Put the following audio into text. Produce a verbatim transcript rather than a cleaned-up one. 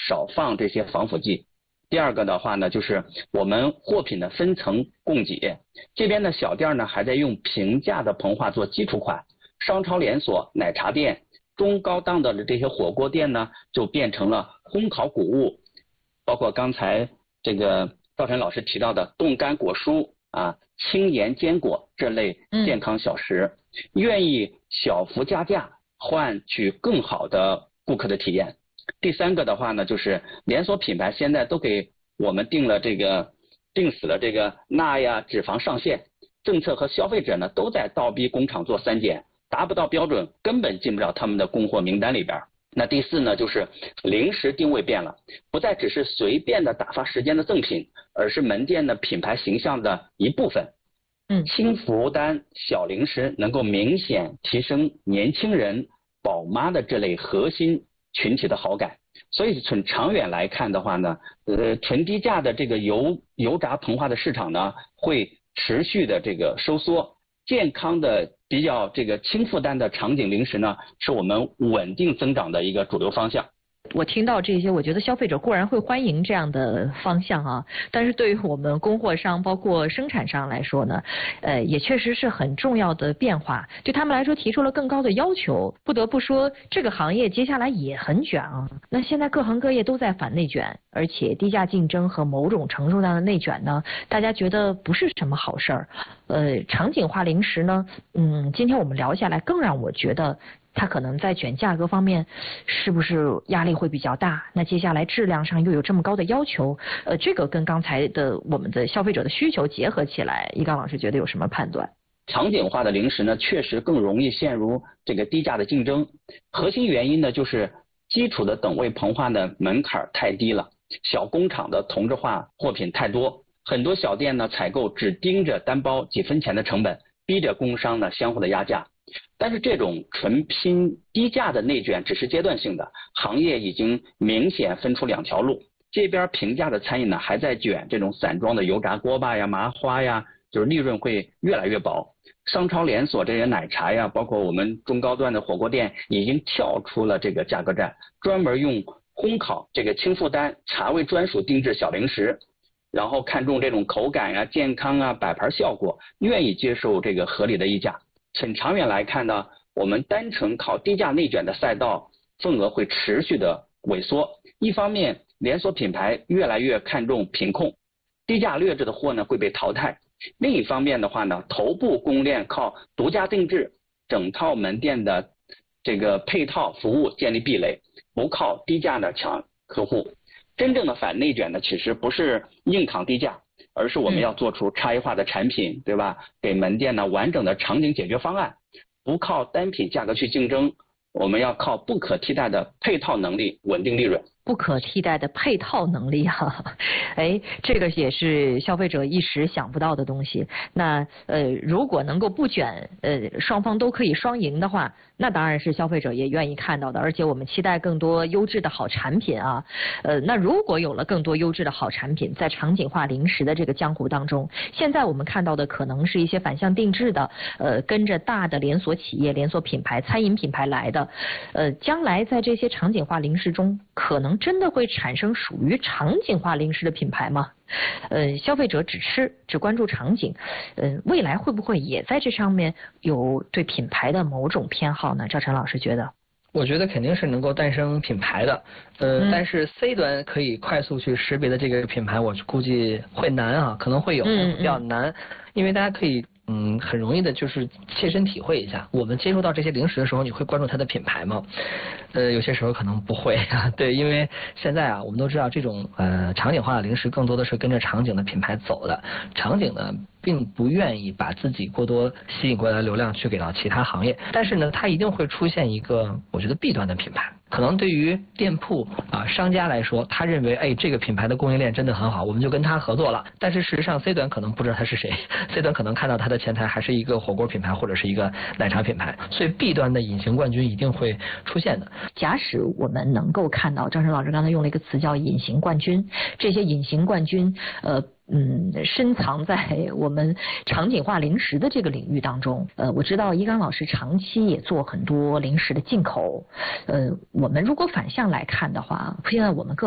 少放这些防腐剂。第二个的话呢，就是我们货品的分层供给，这边的小店呢还在用平价的膨化做基础款，商超连锁、奶茶店、中高档的这些火锅店呢，就变成了烘烤谷物，包括刚才这个赵晨老师提到的冻干果蔬啊、轻盐坚果这类健康小食，嗯、愿意小幅加价换取更好的顾客的体验。第三个的话呢，就是连锁品牌现在都给我们定了这个定死了这个钠呀、脂肪上限政策，和消费者呢都在倒逼工厂做三检，达不到标准根本进不了他们的供货名单里边。那第四呢，就是零食定位变了，不再只是随便的打发时间的赠品，而是门店的品牌形象的一部分。嗯，轻负担小零食能够明显提升年轻人、宝妈的这类核心群体的好感，所以从长远来看的话呢，呃，纯低价的这个油油炸膨化的市场呢，会持续的这个收缩。健康的比较这个轻负担的场景零食呢，是我们稳定增长的一个主流方向。 我听到这些，我觉得消费者固然会欢迎这样的方向啊，但是对于我们供货商包括生产商来说呢，呃，也确实是很重要的变化，对他们来说提出了更高的要求。不得不说，这个行业接下来也很卷啊。那现在各行各业都在反内卷，而且低价竞争和某种程度上的内卷呢，大家觉得不是什么好事儿。呃，场景化零食呢，嗯，今天我们聊下来，更让我觉得它可能在卷价格方面是不是压力会比较大？那接下来质量上又有这么高的要求，呃，这个跟刚才的我们的消费者的需求结合起来，一刚老师觉得有什么判断？ 场景化的零食呢，确实更容易陷入这个低价的竞争。核心原因呢，就是基础的等位膨化的门槛太低了，小工厂的同质化货品太多，很多小店呢采购只盯着单包几分钱的成本，逼着工商呢相互的压价。但是这种纯拼低价的内卷只是阶段性的，行业已经明显分出两条路。这边平价的餐饮呢还在卷这种散装的油炸锅巴呀、麻花呀，就是利润会越来越薄。商超连锁这些奶茶呀，包括我们中高端的火锅店，已经跳出了这个价格战，专门用烘烤这个轻负担茶味专属定制小零食，然后看重这种口感啊、健康啊、摆盘效果，愿意接受这个合理的溢价。很长远来看呢，我们单纯靠低价内卷的赛道份额会持续的萎缩。一方面，连锁品牌越来越看重品控，低价劣质的货呢会被淘汰；另一方面的话呢，头部供应链靠独家定制、整套门店的这个配套服务建立壁垒，不靠低价的抢客户。真正的反内卷呢，其实不是硬扛低价，而是我们要做出差异化的产品，嗯、对吧？给门店呢完整的场景解决方案，不靠单品价格去竞争，我们要靠不可替代的配套能力稳定利润。 不可替代的配套能力哈、啊，哎，这个也是消费者一时想不到的东西。那呃，如果能够不卷，呃，双方都可以双赢的话，那当然是消费者也愿意看到的。而且我们期待更多优质的好产品啊，呃，那如果有了更多优质的好产品，在场景化零食的这个江湖当中，现在我们看到的可能是一些反向定制的，呃，跟着大的连锁企业、连锁品牌、餐饮品牌来的，呃，将来在这些场景化零食中，可能真的会产生属于场景化零食的品牌吗？呃，消费者只吃只关注场景，呃，未来会不会也在这上面有对品牌的某种偏好呢？赵晨老师觉得？ 我觉得肯定是能够诞生品牌的，呃，嗯、但是 C 端可以快速去识别的这个品牌，我估计会难啊，可能会有，嗯、比较难，因为大家可以。嗯，很容易的就是切身体会一下，我们接触到这些零食的时候，你会关注它的品牌吗？呃，有些时候可能不会啊。对，因为现在啊，我们都知道这种呃场景化的零食更多的是跟着场景的品牌走的，场景呢并不愿意把自己过多吸引过来的流量去给到其他行业，但是呢，它一定会出现一个我觉得弊端的品牌。可能对于店铺啊商家来说，他认为哎这个品牌的供应链真的很好，我们就跟他合作了。但是事实上 C 端可能不知道他是谁 ，C 端可能看到他的前台还是一个火锅品牌或者是一个奶茶品牌，所以 B 端的隐形冠军一定会出现的。 假使我们能够看到，张晨老师刚才用了一个词叫隐形冠军，这些隐形冠军呃。嗯，深藏在我们场景化零食的这个领域当中。呃，我知道一刚老师长期也做很多零食的进口。呃，我们如果反向来看的话，现在我们各